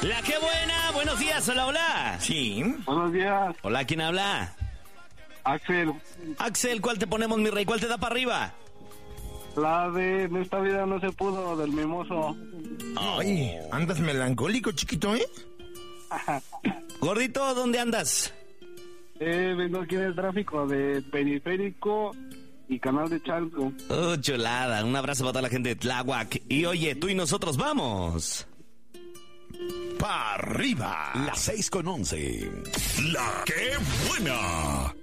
La qué buena, buenos días, hola, hola. Sí. Buenos días, Hola, ¿quién habla? Axel. Axel, ¿cuál te ponemos, mi rey? ¿Cuál te da para arriba? La de En esta vida no se pudo, del Mimoso. Ay, andas melancólico, chiquito, ¿eh? Gordito, ¿dónde andas? Vengo aquí en el tráfico de Periférico y Canal de Chalco. Oh, chulada, un abrazo para toda la gente de Tláhuac. Y oye, tú y nosotros vamos. ¡Pa' arriba! Las 6:11. La que buena.